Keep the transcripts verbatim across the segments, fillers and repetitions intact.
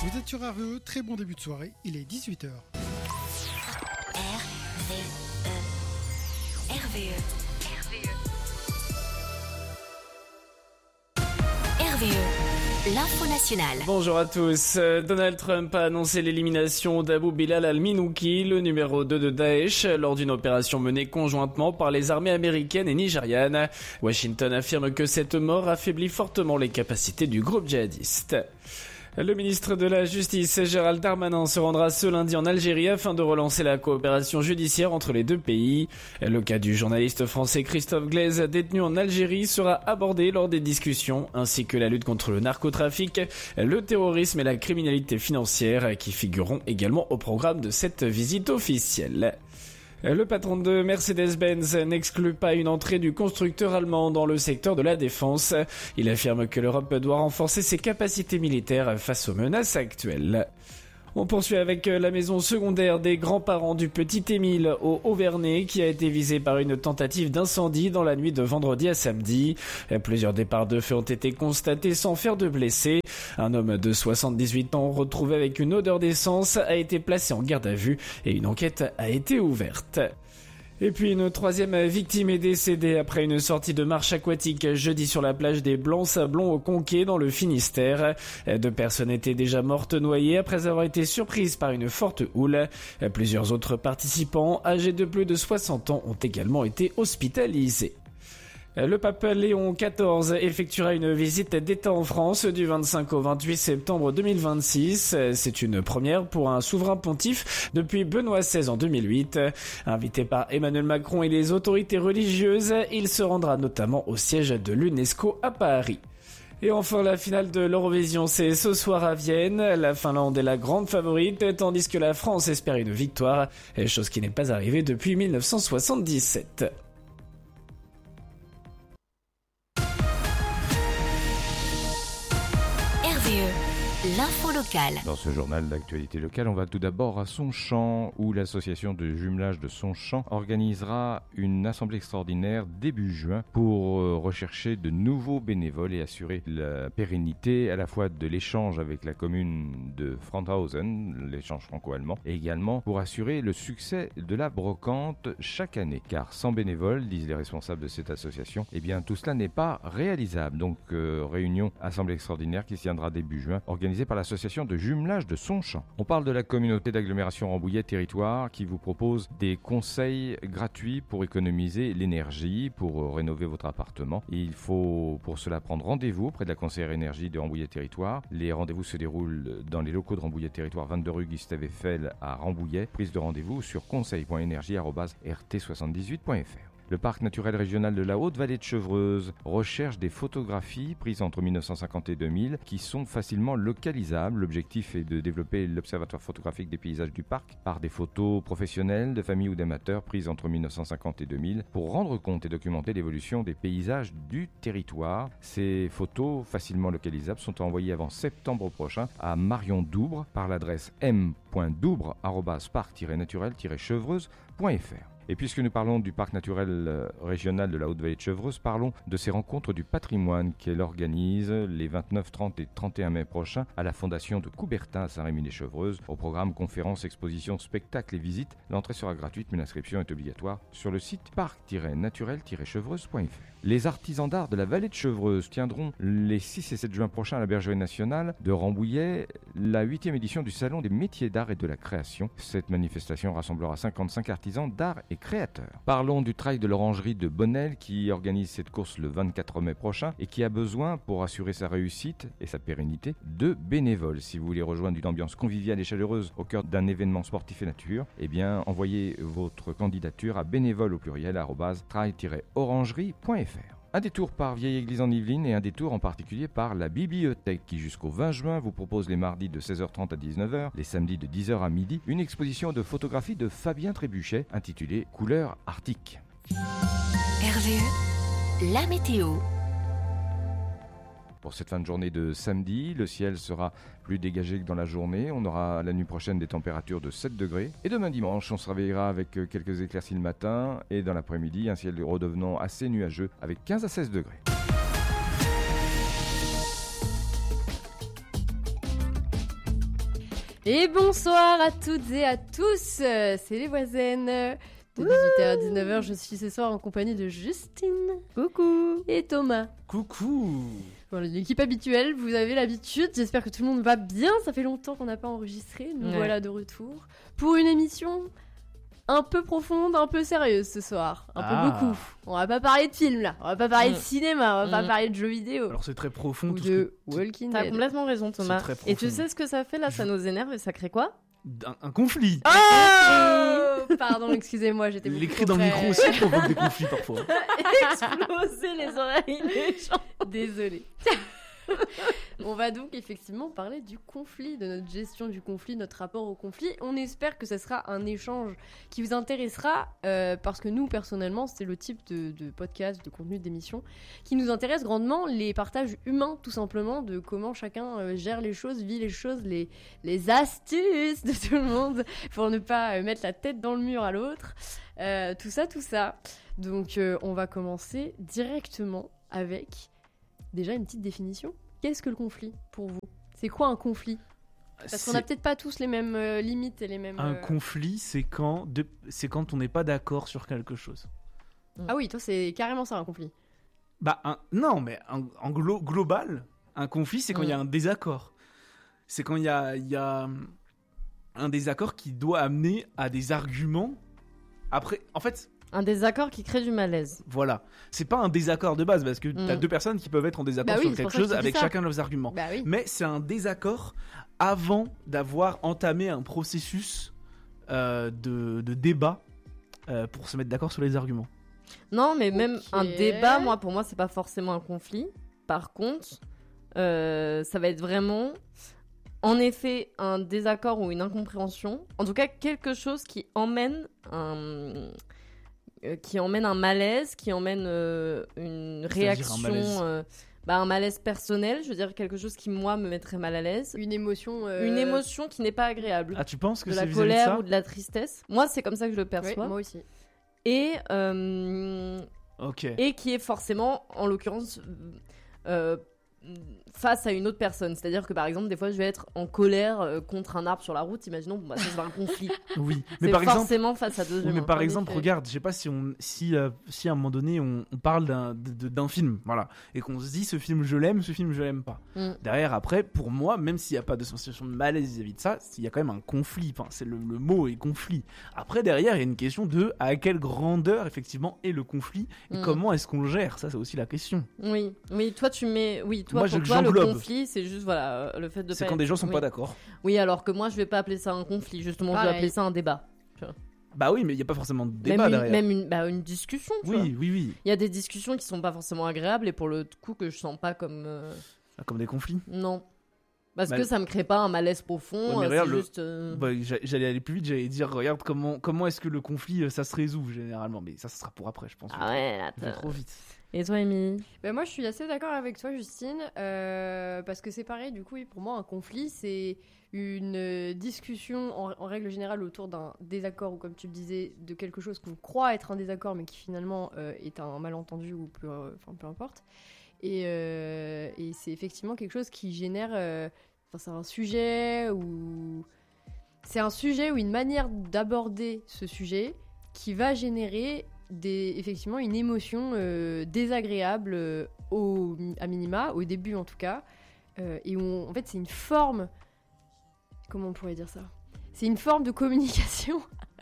Vous êtes sur R V E, très bon début de soirée, il est dix-huit heures. R V E. R V E. R V E. R V E. L'info nationale. Bonjour à tous. Donald Trump a annoncé l'élimination d'Abu Bilal al-Minouki, le numéro deux de Daesh, lors d'une opération menée conjointement par les armées américaines et nigérianes. Washington affirme que cette mort affaiblit fortement les capacités du groupe djihadiste. Le ministre de la Justice, Gérald Darmanin, se rendra ce lundi en Algérie afin de relancer la coopération judiciaire entre les deux pays. Le cas du journaliste français Christophe Glaise, détenu en Algérie, sera abordé lors des discussions, ainsi que la lutte contre le narcotrafic, le terrorisme et la criminalité financière, qui figureront également au programme de cette visite officielle. Le patron de Mercedes-Benz n'exclut pas une entrée du constructeur allemand dans le secteur de la défense. Il affirme que l'Europe doit renforcer ses capacités militaires face aux menaces actuelles. On poursuit avec la maison secondaire des grands-parents du petit Émile au Haut-Vernay qui a été visée par une tentative d'incendie dans la nuit de vendredi à samedi. Plusieurs départs de feu ont été constatés sans faire de blessés. Un homme de soixante-dix-huit ans retrouvé avec une odeur d'essence a été placé en garde à vue et une enquête a été ouverte. Et puis une troisième victime est décédée après une sortie de marche aquatique jeudi sur la plage des Blancs-Sablons au Conquet dans le Finistère. Deux personnes étaient déjà mortes noyées après avoir été surprises par une forte houle. Plusieurs autres participants âgés de plus de soixante ans ont également été hospitalisés. Le pape Léon quatorze effectuera une visite d'État en France du vingt-cinq au vingt-huit septembre deux mille vingt-six. C'est une première pour un souverain pontife depuis Benoît seize en deux mille huit. Invité par Emmanuel Macron et les autorités religieuses, il se rendra notamment au siège de l'UNESCO à Paris. Et enfin, la finale de l'Eurovision, c'est ce soir à Vienne. La Finlande est la grande favorite, tandis que la France espère une victoire, chose qui n'est pas arrivée depuis mille neuf cent soixante-dix-sept. L'info locale. Dans ce journal d'actualité locale, on va tout d'abord à Sonchamp, où l'association de jumelage de Sonchamp organisera une assemblée extraordinaire début juin pour rechercher de nouveaux bénévoles et assurer la pérennité à la fois de l'échange avec la commune de Franthausen, l'échange franco-allemand, et également pour assurer le succès de la brocante chaque année. Car sans bénévoles, disent les responsables de cette association, eh bien tout cela n'est pas réalisable. Donc euh, réunion, assemblée extraordinaire qui se tiendra début juin, organisée par l'association de jumelage de Sonchamp. On parle de la communauté d'agglomération Rambouillet Territoire qui vous propose des conseils gratuits pour économiser l'énergie, pour rénover votre appartement. Il faut pour cela prendre rendez-vous auprès de la conseillère énergie de Rambouillet Territoire. Les rendez-vous se déroulent dans les locaux de Rambouillet Territoire, vingt-deux rue Gustave Eiffel à Rambouillet. Prise de rendez-vous sur conseil point énergie arobase r t soixante-dix-huit point f r. Le parc naturel régional de la Haute-Vallée de Chevreuse recherche des photographies prises entre mille neuf cent cinquante et deux mille qui sont facilement localisables. L'objectif est de développer l'observatoire photographique des paysages du parc par des photos professionnelles, de familles ou d'amateurs prises entre mille neuf cent cinquante et deux mille pour rendre compte et documenter l'évolution des paysages du territoire. Ces photos facilement localisables sont envoyées avant septembre prochain à Marion Doubre par l'adresse m point doubre arobase parc tiret naturel tiret chevreuse point f r. Et puisque nous parlons du parc naturel régional de la Haute-Vallée de Chevreuse, parlons de ces rencontres du patrimoine qu'elle organise les vingt-neuf, trente et trente et un mai prochains à la fondation de Coubertin à Saint-Rémy-lès-Chevreuse. Au programme conférences, expositions, spectacles et visites, l'entrée sera gratuite mais l'inscription est obligatoire sur le site parc tiret naturel tiret chevreuse point f r. Les artisans d'art de la vallée de Chevreuse tiendront les six et sept juin prochains à la Bergerie nationale de Rambouillet la huitième édition du Salon des métiers d'art et de la création. Cette manifestation rassemblera cinquante-cinq artisans d'art et créateurs. Parlons du trail de l'orangerie de Bonnel qui organise cette course le vingt-quatre mai prochain et qui a besoin, pour assurer sa réussite et sa pérennité, de bénévoles. Si vous voulez rejoindre une ambiance conviviale et chaleureuse au cœur d'un événement sportif et nature, eh bien envoyez votre candidature à bénévole au pluriel arobase trail tiret orangerie point f r. Un détour par Vieille Église en Yvelines et un détour en particulier par la bibliothèque qui jusqu'au vingt juin vous propose les mardis de seize heures trente à dix-neuf heures, les samedis de dix heures à midi, une exposition de photographie de Fabien Trébuchet intitulée Couleurs arctiques. R V E, la météo. Pour cette fin de journée de samedi, le ciel sera plus dégagé que dans la journée. On aura la nuit prochaine des températures de sept degrés. Et demain dimanche, on se réveillera avec quelques éclaircies le matin. Et dans l'après-midi, un ciel redevenant assez nuageux avec quinze à seize degrés. Et bonsoir à toutes et à tous, euh, c'est les voisines. De dix-huit heures à dix-neuf heures, je suis ce soir en compagnie de Justine. Coucou. Et Thomas. Coucou. Voilà, l'équipe habituelle, vous avez l'habitude. J'espère que tout le monde va bien. Ça fait longtemps qu'on n'a pas enregistré. Nous Ouais. voilà de retour pour une émission un peu profonde, un peu sérieuse ce soir. Un Ah. peu beaucoup. On va pas parler de films là. On va pas parler Mm. de cinéma. On va pas Mm. parler de jeux vidéo. Alors c'est très profond. Ou tout de ce que- Walking T'as Dead. complètement raison, Thomas. C'est très Et tu profond. sais ce que ça fait là? Ça nous énerve et ça crée quoi? Un, un conflit. Oh Pardon, excusez-moi, j'étais beaucoup L'écrit trop dans le près. micro aussi provoque des conflits parfois. Exploser les oreilles des gens. Désolée. On va donc effectivement parler du conflit, de notre gestion du conflit, notre rapport au conflit. On espère que ce sera un échange qui vous intéressera euh, parce que nous, personnellement, c'est le type de, de podcast, de contenu d'émission qui nous intéresse grandement, les partages humains tout simplement, de comment chacun euh, gère les choses, vit les choses, les, les astuces de tout le monde pour ne pas euh, mettre la tête dans le mur à l'autre. Euh, tout ça, tout ça. Donc euh, on va commencer directement avec... Déjà, une petite définition. Qu'est-ce que le conflit pour vous? C'est quoi un conflit? Parce qu'on C'est- n'a peut-être pas tous les mêmes euh, limites et les mêmes... Un euh, conflit, c'est quand, de- c'est quand on n'est pas d'accord sur quelque chose. Ah oui, toi, c'est carrément ça, un conflit. Bah, un- non, mais un- en glo- global, un conflit, c'est quand il y a un désaccord. C'est quand il y a, il y a hum, un désaccord qui doit amener à des arguments. Après, en fait, Un désaccord qui crée du malaise. voilà. C'est pas un désaccord de base, parce que Mm. t'as deux personnes qui peuvent être en désaccord Bah oui, sur c'est pour quelque ça que chose je te dis avec ça. chacun leurs arguments. Bah oui. Mais c'est un désaccord avant d'avoir entamé un processus euh, de, de débat euh, pour se mettre d'accord sur les arguments. Non, mais même Ok. un débat, moi, pour moi, c'est pas forcément un conflit. Par contre, euh, ça va être vraiment, en effet, un désaccord ou une incompréhension. En tout cas, quelque chose qui emmène un, euh, qui emmène un malaise, qui emmène euh, une C'est-à-dire un réaction, malaise. euh, bah, un malaise personnel. Je veux dire quelque chose qui moi me mettrait mal à l'aise. Une émotion... euh, Une émotion qui n'est pas agréable. Ah, tu penses que de c'est la vis-à-vis de colère ça ou de la tristesse. Moi, c'est comme ça que je le ouais, perçois. moi aussi. Et, euh, Ok. et qui est forcément, en l'occurrence, euh, face à une autre personne. C'est-à-dire que, par exemple, des fois, je vais être en colère euh, contre un arbre sur la route. Imaginons, bon, bah, ça, c'est un conflit. Oui, mais C'est par exemple, forcément face à deux oui, mais humains. par en exemple, effet. regarde, je sais pas si on, si, euh, si à un moment donné on, on parle d'un, de- de- d'un film, voilà, et qu'on se dit ce film je l'aime, ce film je l'aime pas. Mm. Derrière, après, pour moi, même s'il n'y a pas de sensation de malaise vis-à-vis de ça, il y a quand même un conflit. Enfin, c'est le, le mot est conflit. Après, derrière, il y a une question de à quelle grandeur effectivement est le conflit et Mm. comment est-ce qu'on le gère. Ça, c'est aussi la question. Oui, oui, toi, tu mets. Oui, toi, Moi, pour je- toi, le j'englobe. conflit, c'est juste, voilà, euh, le fait de C'est pas quand être- des gens sont oui. pas d'accord. Oui, alors que moi, je vais pas appeler ça un conflit. Justement, je vais Pareil. appeler ça un débat. Bah oui, mais il n'y a pas forcément de débat même une, derrière. même une, bah, une discussion, tu vois. Oui, oui, oui. Il y a des discussions qui sont pas forcément agréables et pour le coup que je sens pas comme. euh, Ah, comme des conflits. Non. Parce Bah, que ça me crée pas un malaise profond. Ouais, mais euh, regarde, c'est le- juste. euh, Bah, j'a- j'allais aller plus vite, j'allais dire, regarde comment, comment est-ce que le conflit, euh, ça se résout généralement. Mais ça, ça sera pour après, je pense. Ah ouais, là, Je vais t'as- trop vite. Et toi, Émilie? Ben moi, je suis assez d'accord avec toi, Justine, euh, parce que c'est pareil, du coup, oui, pour moi, un conflit, c'est une euh, discussion, en, en règle générale, autour d'un désaccord, ou comme tu le disais, de quelque chose qu'on croit être un désaccord, mais qui finalement euh, est un malentendu, ou peu, euh, enfin, peu importe. Et, euh, et c'est effectivement quelque chose qui génère... euh, Enfin, c'est un sujet ou... C'est un sujet ou une manière d'aborder ce sujet qui va générer des, effectivement une émotion euh, désagréable euh, au, à minima, au début en tout cas. Euh, et où on- en fait, c'est une forme... Comment on pourrait dire ça? C'est une forme de communication.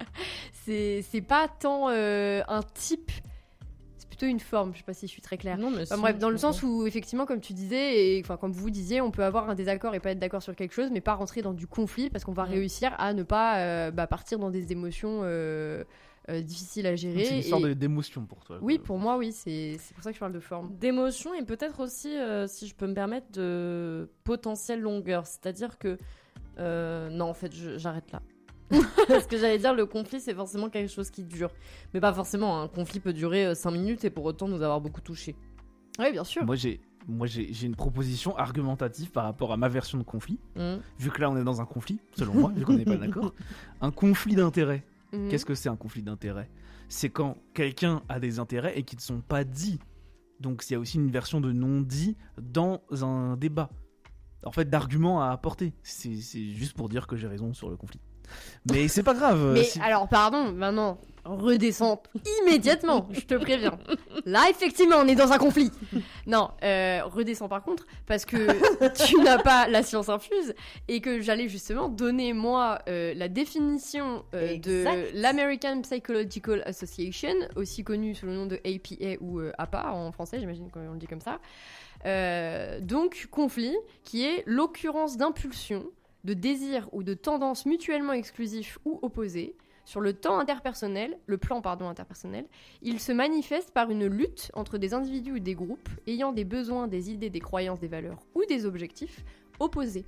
c'est c'est pas tant euh, un type, c'est plutôt une forme. Je sais pas si je suis très claire. Non, mais Enfin, si, bref, dans le je sens comprends. où, effectivement, comme tu disais, et enfin, comme vous disiez, on peut avoir un désaccord et pas être d'accord sur quelque chose, mais pas rentrer dans du conflit parce qu'on va Mm. réussir à ne pas euh, bah, partir dans des émotions euh, euh, difficiles à gérer. C'est une histoire et- de- d'émotion pour toi. Oui, quoi. pour moi, oui, c'est c'est pour ça que je parle de forme. D'émotion et peut-être aussi, euh, si je peux me permettre, de potentielle longueur. C'est-à-dire que. euh, non, en fait, je- j'arrête là. Parce que j'allais dire, le conflit, c'est forcément quelque chose qui dure. Mais pas forcément. Un conflit peut durer cinq minutes et pour autant nous avoir beaucoup touchés. Oui, bien sûr. Moi, j'ai, moi j'ai, j'ai une proposition argumentative par rapport à ma version de conflit. Hmm. Vu que là, on est dans un conflit, selon moi, vu qu'on n'est pas d'accord. Un conflit d'intérêts. Mhm. Qu'est-ce que c'est un conflit d'intérêts? C'est quand quelqu'un a des intérêts et qui ne sont pas dits. Donc, il y a aussi une version de non-dit dans un débat. en fait d'arguments à apporter. C'est, c'est juste pour dire que j'ai raison sur le conflit. Mais c'est pas grave. Mais c'est... alors, pardon, maintenant, redescends immédiatement, je te préviens. Là, effectivement, on est dans un conflit. Non, euh, redescends par contre, parce que tu n'as pas la science infuse et que j'allais justement donner, moi, euh, la définition euh, de l'American Psychological Association, aussi connue sous le nom de A P A ou euh, A P A en français, j'imagine qu'on le dit comme ça. Euh, donc, conflit, qui est l'occurrence d'impulsions, de désirs ou de tendances mutuellement exclusifs ou opposés sur le temps interpersonnel, le plan pardon interpersonnel. Il se manifeste par une lutte entre des individus ou des groupes ayant des besoins, des idées, des croyances, des valeurs ou des objectifs opposés.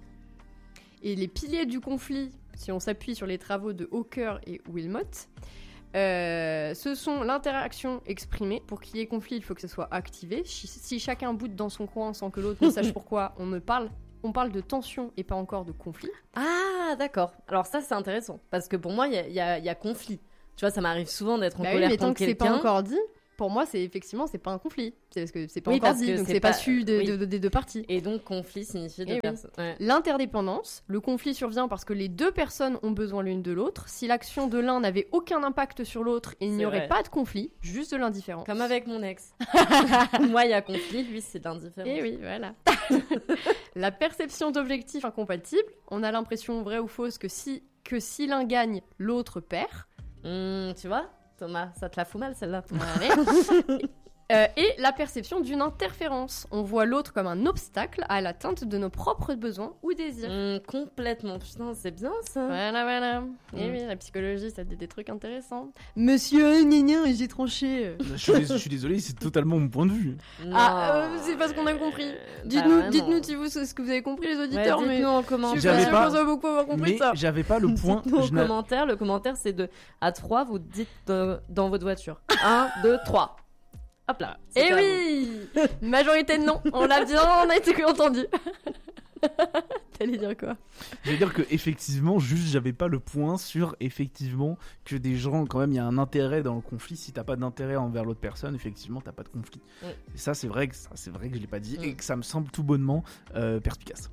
Et les piliers du conflit, si on s'appuie sur les travaux de Hawker et Wilmot, euh, ce sont l'interaction exprimée. Pour qu'il y ait conflit, il faut que ce soit activé. Si, si chacun boude dans son coin sans que l'autre ne sache pourquoi, on ne parle On parle de tension et pas encore de conflit. Ah, d'accord. Alors ça, c'est intéressant. Parce que pour moi, il y a, y a- y a conflit. Tu vois, ça m'arrive souvent d'être en Bah oui, colère mais tant contre que c'est pas quelqu'un. encore dit, pour moi, c'est effectivement, c'est pas un conflit. C'est parce que c'est pas Oui, encore parce dit, que donc c'est c'est pas pas- su de- oui. de- de- des deux parties. Et donc, conflit signifie Eh deux oui. personnes. Ouais. L'interdépendance, le conflit survient parce que les deux personnes ont besoin l'une de l'autre. Si l'action de l'un n'avait aucun impact sur l'autre, il n'y C'est aurait vrai. pas de conflit, juste de l'indifférence. Comme avec mon ex. Moi, il y a conflit, lui, c'est l'indifférence. Eh oui, voilà. La perception d'objectifs incompatibles, on a l'impression, vraie ou fausse, que si, que si l'un gagne, l'autre perd. Hum, tu vois, Thomas, ça te la fout mal, celle-là. Allez. Euh, et la perception d'une interférence. On voit l'autre comme un obstacle à l'atteinte de nos propres besoins ou désirs. Hum, complètement. Putain, c'est bien, ça. Voilà, voilà. Et Mm. oui, la psychologie, ça dit des trucs intéressants. Monsieur, gna gna, j'ai tranché. Je suis, dés- je suis désolé, c'est totalement mon point de vue. Non. Ah, euh, c'est pas ce qu'on a compris. Euh, Dites-nous, bah, vraiment. dites-nous si vous, ce que vous avez compris, les Ouais, auditeurs, mais dites-nous en je suis commentaire. pas J'avais sûre pas- qu'on soit beaucoup avoir compris Mais ça. j'avais pas le point. Dites-nous en je n'a- commentaire. Le commentaire, c'est de à trois, vous dites euh, dans votre voiture. un, deux, trois. Hop là. c'est Eh à oui Majorité de non. On l'a bien, on a été entendu. T'allais dire quoi? Je veux dire que effectivement, juste j'avais pas le point sur effectivement que des gens, quand même, il y a un intérêt dans le conflit. Si t'as pas d'intérêt envers l'autre personne, effectivement, t'as pas de conflit. Mm. Et ça, c'est vrai que ça, c'est vrai que je l'ai pas dit Mm. et que ça me semble tout bonnement euh, perspicace.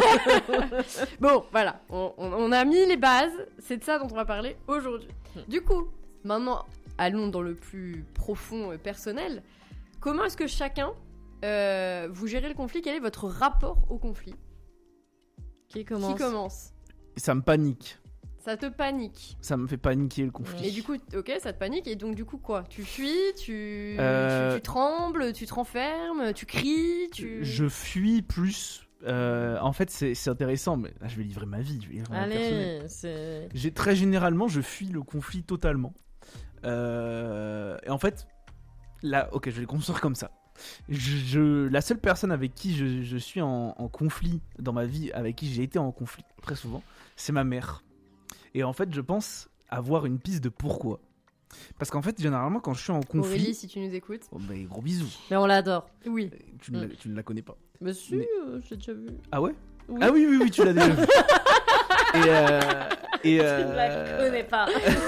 Bon, voilà, on, on- on a mis les bases, c'est de ça dont on va parler aujourd'hui. Hmm. Du coup, maintenant, allons dans le plus profond euh, personnel. Comment est-ce que chacun, euh, vous gérez le conflit? Quel est votre rapport au conflit? Qui commence? Qui commence? Et ça me panique. Ça te panique. Ça me fait paniquer le conflit. Et du coup, ok, ça te panique, et donc du coup quoi? Tu fuis, tu, Euh, tu, tu trembles, tu te renfermes, tu cries, tu... Je fuis plus. euh, en fait, c'est c'est intéressant, mais là, je vais livrer ma vie. Je vais livrer ma vie personnelle. Allez, c'est. J'ai très généralement, je fuis le conflit totalement. Euh, et en fait, là, ok, je vais le construire comme ça. Je, je- la seule personne avec qui je, je suis en, en conflit dans ma vie, avec qui j'ai été en conflit très souvent, c'est ma mère. Et en fait, je pense avoir une piste de pourquoi. Parce qu'en fait, généralement, quand je suis en conflit, Aurélie, si tu nous écoutes. oh, bah, gros bisous. Mais on l'adore. Oui. Tu ne, la, tu ne la connais pas. Monsieur, Mais- euh, j'ai déjà vu. Ah ouais? Oui. Ah oui, oui, oui, tu l'as déjà vu. Et, euh, et, Je euh, ne la connais pas.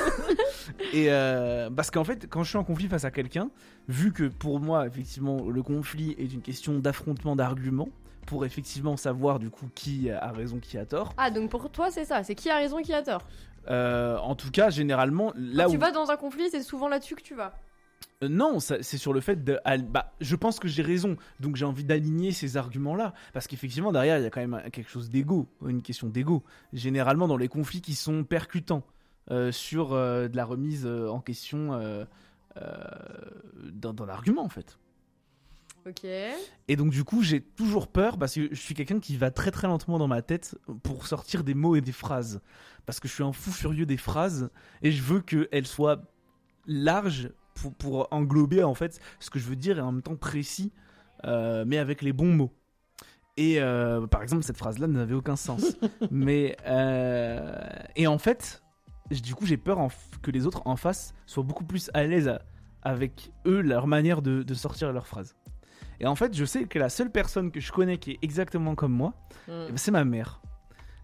Et euh, parce qu'en fait, quand je suis en conflit face à quelqu'un, vu que pour moi, effectivement, le conflit est une question d'affrontement d'arguments, pour effectivement savoir du coup qui a raison, qui a tort. Ah, donc pour toi, c'est ça, c'est qui a raison, qui a tort. Euh, en tout cas, généralement, là Quand où tu vas dans un conflit, c'est souvent là-dessus que tu vas. Euh, non, ça- c'est sur le fait de. al- Bah, je pense que j'ai raison, donc j'ai envie d'aligner ces arguments-là, parce qu'effectivement derrière il y a quand même un- quelque chose d'ego, une question d'ego. Généralement dans les conflits qui sont percutants euh, sur euh, de la remise euh, en question euh, euh, d'un d'un argument en fait. Ok. Et donc du coup j'ai toujours peur parce que je suis quelqu'un qui va très très lentement dans ma tête pour sortir des mots et des phrases, parce que je suis un fou furieux des phrases et je veux qu'elles soient larges pour, pour englober en fait ce que je veux dire et en même temps précis, euh, mais avec les bons mots. Et euh, par exemple cette phrase là n'avait aucun sens. mais euh, et en fait j- du coup j'ai peur en f- que les autres en face soient beaucoup plus à l'aise à- avec eux, leur manière de, de sortir leurs phrases. Et en fait, je sais que la seule personne que je connais qui est exactement comme moi, Mm. eh ben, c'est ma mère.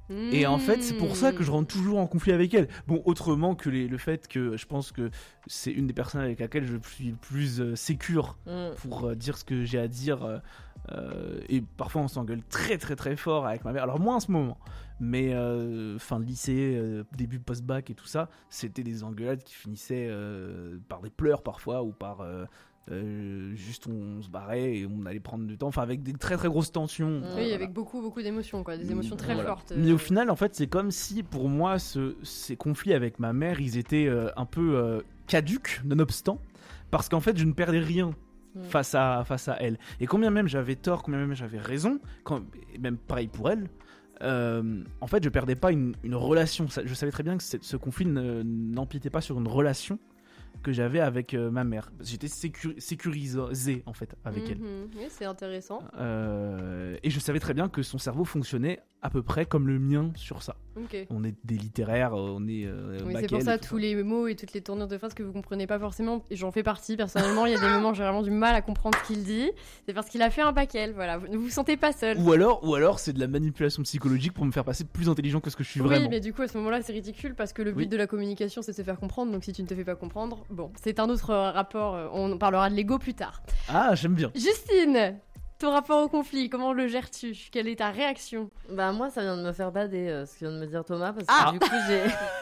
Et en fait, c'est pour ça que je rentre toujours en conflit avec elle. Bon, autrement que les, le fait que je pense que c'est une des personnes avec laquelle je suis le plus euh, sécure Mm. pour euh, dire ce que j'ai à dire. euh, euh, et parfois, on s'engueule très très très fort avec ma mère. Alors, moins en ce moment. Mais euh, fin de lycée, euh, début post-bac et tout ça, c'était des engueulades qui finissaient euh, par des pleurs parfois ou par... euh, euh, juste on se barrait et on allait prendre du temps, enfin avec des très très grosses tensions. Oui, Oui, Voilà. avec beaucoup, beaucoup d'émotions, quoi. Des émotions très Voilà. fortes. Mais euh. au final, en fait, c'est comme si pour moi, ce- ces conflits avec ma mère, ils étaient euh, un peu euh, caduques, nonobstant, parce qu'en fait, je ne perdais rien Mm. face à, face à elle. Et combien même j'avais tort, combien même j'avais raison, quand, et même pareil pour elle, euh, en fait, je perdais pas une, une relation. Ça- Je savais très bien que cette- ce conflit ne- n'empiétait pas sur une relation que j'avais avec euh, ma mère. J'étais sécu- sécurisé en fait avec elle. Mhm. Oui, c'est intéressant. Euh, et je savais très bien que son cerveau fonctionnait à peu près comme le mien sur ça. Ok. On est des littéraires, on est euh, Oui, c'est bac pour L ça et tout tous les mots et toutes les tournures de phrases que vous comprenez pas forcément. Et j'en fais partie personnellement. Il y a des moments où j'ai vraiment du mal à comprendre ce qu'il dit. C'est parce qu'il a fait un bac L. Voilà, vous ne vous sentez pas seul. Ou alors, ou alors c'est de la manipulation psychologique pour me faire passer plus intelligent que ce que je suis Oui, vraiment. mais du coup à ce moment-là c'est ridicule parce que le but Oui. de la communication c'est de se faire comprendre. Donc si tu ne te fais pas comprendre, bon, c'est un autre euh, rapport. euh, On parlera de l'ego plus tard. Ah, j'aime bien. Justine, ton rapport au conflit, comment le gères-tu? Quelle est ta réaction? Bah moi ça vient de me faire bader euh, ce que vient de me dire Thomas parce que Ah du coup j'ai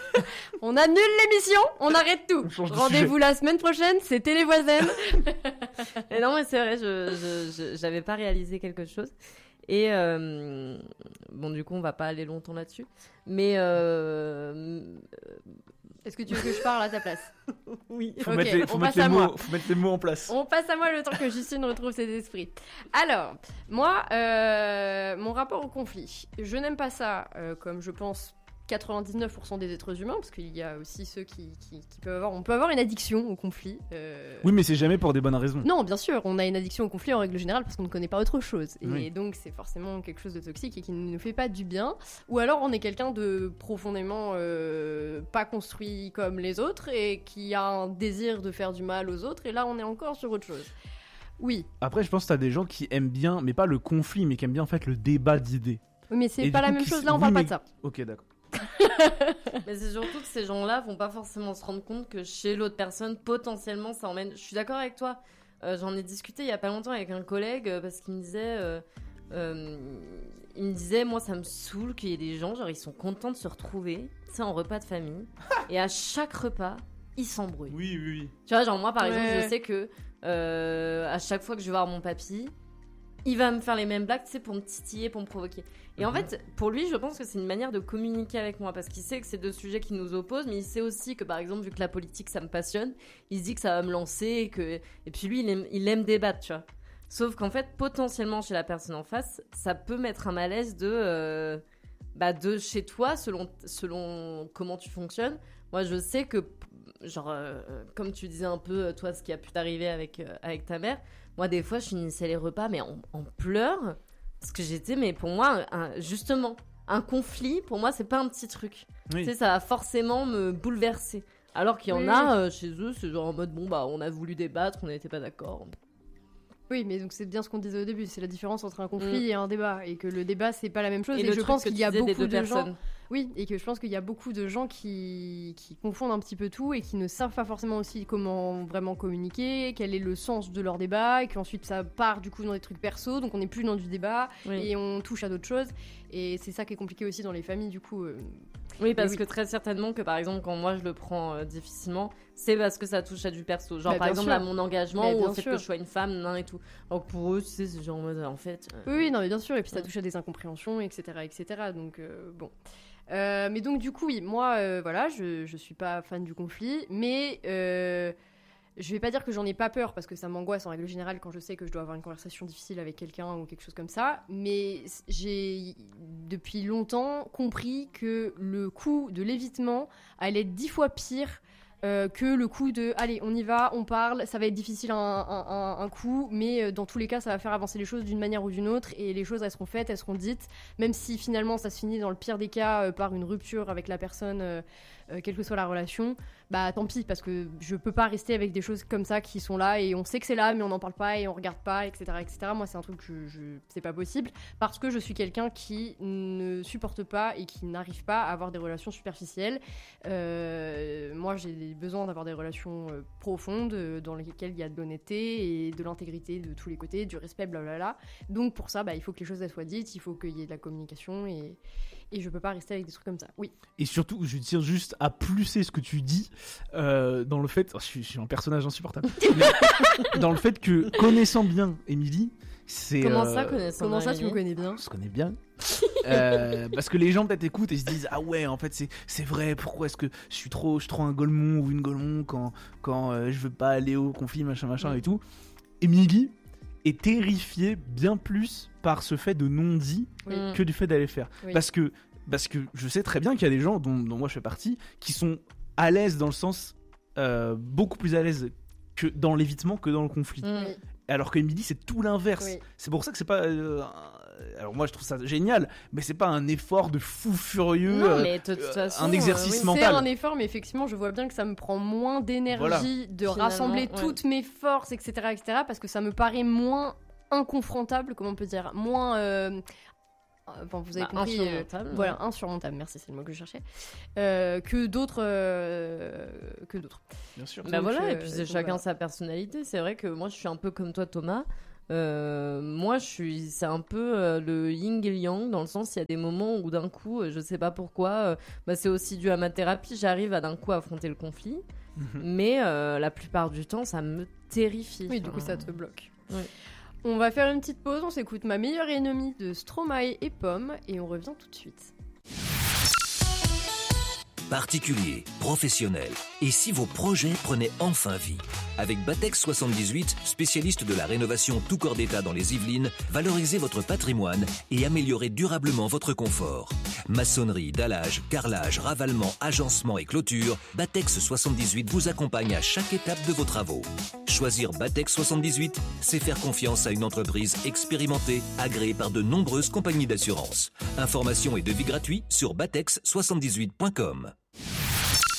On annule l'émission, on arrête tout. On change de Rendez-vous la semaine prochaine, c'était les voisines. Et non mais c'est vrai, je, je, je- j'avais pas réalisé quelque chose. Et euh, bon du coup on va pas aller longtemps là-dessus. Mais euh, Est-ce que tu veux que je parle à ta place? oui. Faut, Ok, mettre, les, faut, on mettre passe les à moi. mots, faut mettre les mots en place. On passe à moi le temps que Justine retrouve ses esprits. Alors, moi, euh, mon rapport au conflit, je n'aime pas ça, euh, comme je pense quatre-vingt-dix-neuf pour cent des êtres humains, parce qu'il y a aussi ceux qui, qui- qui peuvent avoir... On peut avoir une addiction au conflit. euh, Oui, mais c'est jamais pour des bonnes raisons. Non, bien sûr, on a une addiction au conflit en règle générale parce qu'on ne connaît pas autre chose. Et Oui. donc, c'est forcément quelque chose de toxique et qui ne nous fait pas du bien. Ou alors, on est quelqu'un de profondément euh, pas construit comme les autres et qui a un désir de faire du mal aux autres. Et là, on est encore sur autre chose. Oui, Après, je pense que t'as des gens qui aiment bien, mais pas le conflit, mais qui aiment bien en fait le débat d'idées. oui, mais c'est Et pas du la coup, même qui chose. s- Là, on oui, parle pas mais- de ça. Ok, d'accord. Mais c'est surtout que ces gens-là vont pas forcément se rendre compte que chez l'autre personne, potentiellement, ça emmène. Je suis d'accord avec toi. Euh, j'en ai discuté il y a pas longtemps avec un collègue euh, parce qu'il me disait, euh, euh, il me disait, moi, ça me saoule qu'il y ait des gens, genre, ils sont contents de se retrouver, tu sais, en repas de famille, et à chaque repas, ils s'embrouillent. Oui, oui, oui. Tu vois, genre moi par exemple, Ouais. je sais que euh, à chaque fois que je vais voir mon papy, il va me faire les mêmes blagues, tu sais, pour me titiller, pour me provoquer. Et en Mhm. fait, pour lui, je pense que c'est une manière de communiquer avec moi parce qu'il sait que c'est deux sujets qui nous opposent, mais il sait aussi que par exemple, vu que la politique ça me passionne, il se dit que ça va me lancer et que et puis lui, il aime, il aime débattre, tu vois. Sauf qu'en fait, potentiellement chez la personne en face, ça peut mettre un malaise de euh, bah de chez toi selon selon comment tu fonctionnes. Moi, je sais que genre euh, comme tu disais un peu toi ce qui a pu t'arriver avec euh, avec ta mère, moi des fois je finissais les repas mais en, en pleurs parce que j'étais mais pour moi un- justement un conflit pour moi c'est pas un petit truc. Oui. Tu sais ça va forcément me bouleverser. Alors qu'il y en Oui, a euh, chez eux c'est genre en mode bon bah on a voulu débattre, on n'était pas d'accord. Oui, mais donc c'est bien ce qu'on disait au début, c'est la différence entre un conflit et un débat, et que le débat c'est pas la même chose. Et, Et, le je truc pense que qu'il tu y a disais des beaucoup deux de gens, personnes. oui, et que je pense qu'il y a beaucoup de gens qui, qui confondent un petit peu tout et qui ne savent pas forcément aussi comment vraiment communiquer, quel est le sens de leur débat, et qu'ensuite ça part du coup dans des trucs perso, donc on n'est plus dans du débat Oui. et on touche à d'autres choses. Et c'est ça qui est compliqué aussi dans les familles du coup. euh, Oui, parce oui. que très certainement que par exemple, quand moi je le prends euh, difficilement, c'est parce que ça touche à du perso. Genre Bah, par bien exemple sûr. à mon engagement Bah, ou bien au fait sûr. que je sois une femme, nan et tout. Donc pour eux, tu sais, c'est genre en mode en fait. euh, Oui, oui, non, mais bien sûr, et puis ça Ouais. touche à des incompréhensions, et cetera, et cetera. Donc, euh, bon. Euh, mais donc, du coup, oui, moi, euh, voilà, je, je suis pas fan du conflit, mais euh, je vais pas dire que j'en ai pas peur, parce que ça m'angoisse en règle générale quand je sais que je dois avoir une conversation difficile avec quelqu'un ou quelque chose comme ça, mais j'ai, depuis longtemps, compris que le coût de l'évitement allait être dix fois pire euh, que le coup de allez on y va, on parle, ça va être difficile un, un, un, un coup, mais euh, dans tous les cas ça va faire avancer les choses d'une manière ou d'une autre et les choses elles seront faites, elles seront dites, même si finalement ça se finit dans le pire des cas euh, par une rupture avec la personne, euh, euh, quelle que soit la relation, bah tant pis, parce que je peux pas rester avec des choses comme ça qui sont là et on sait que c'est là mais on n'en parle pas et on regarde pas, etc, etc. Moi c'est un truc que je, je... c'est pas possible parce que je suis quelqu'un qui ne supporte pas et qui n'arrive pas à avoir des relations superficielles. Euh, moi j'ai besoin d'avoir des relations euh, profondes euh, dans lesquelles il y a de l'honnêteté et de l'intégrité de tous les côtés, du respect, blablabla. Donc pour ça bah, il faut que les choses elles soient dites, il faut qu'il y ait de la communication et, et je peux pas rester avec des trucs comme ça. Oui. Et surtout, je tiens juste à plusser ce que tu dis euh, dans le fait, oh, je, suis, je suis un personnage insupportable, mais dans le fait que connaissant bien Émilie, c'est Comment euh, ça, connaissant Comment ça Émilie tu me connais bien? on se connaît bien. Euh, parce que les gens peut-être écoutent et se disent ah ouais en fait c'est c'est vrai, pourquoi est-ce que je suis trop je suis trop un golemon ou une golemon quand quand euh, je veux pas aller au conflit machin machin et tout. Émilie est terrifiée bien plus par ce fait de non-dit Oui. Mm. que du fait d'aller faire. Oui. Parce que parce que je sais très bien qu'il y a des gens dont, dont moi je fais partie qui sont à l'aise dans le sens euh, beaucoup plus à l'aise que dans l'évitement que dans le conflit. Mm. Oui. Alors qu'Emily c'est tout l'inverse. Oui. C'est pour ça que c'est pas euh, alors moi je trouve ça génial, mais c'est pas un effort de fou furieux, Non, euh, mais de toute euh, façon, un exercice euh, oui. mental. C'est un effort, mais effectivement, je vois bien que ça me prend moins d'énergie Voilà. de Finalement, rassembler ouais. toutes mes forces, et cetera, et cetera, parce que ça me paraît moins inconfrontable, comment on peut dire, moins. euh, Enfin, vous avez Bah, compris. euh, insurmontable. Voilà, insurmontable. Merci, c'est le mot que je cherchais. Euh, que d'autres, euh, que d'autres. Bien sûr. Bah Donc, voilà, euh, et puis c'est donc chacun voilà. sa personnalité. C'est vrai que moi, je suis un peu comme toi, Thomas. Euh, moi, je suis, c'est un peu euh, le yin et le yang, dans le sens il y a des moments où d'un coup, euh, je sais pas pourquoi, euh, bah, c'est aussi dû à ma thérapie, j'arrive à d'un coup affronter le conflit, Mhm. mais euh, la plupart du temps, ça me terrifie. Oui, du coup, Enfin, ça te bloque. Oui. On va faire une petite pause. On s'écoute Ma meilleure ennemie de Stromae et Pomme, et on revient tout de suite. Particuliers, professionnels, et si vos projets prenaient enfin vie? Avec Batex soixante-dix-huit, spécialiste de la rénovation tout corps d'état dans les Yvelines, valorisez votre patrimoine et améliorez durablement votre confort. Maçonnerie, dallage, carrelage, ravalement, agencement et clôture, Batex soixante-dix-huit vous accompagne à chaque étape de vos travaux. Choisir Batex soixante-dix-huit, c'est faire confiance à une entreprise expérimentée, agréée par de nombreuses compagnies d'assurance. Informations et devis gratuits sur batex soixante-dix-huit point com.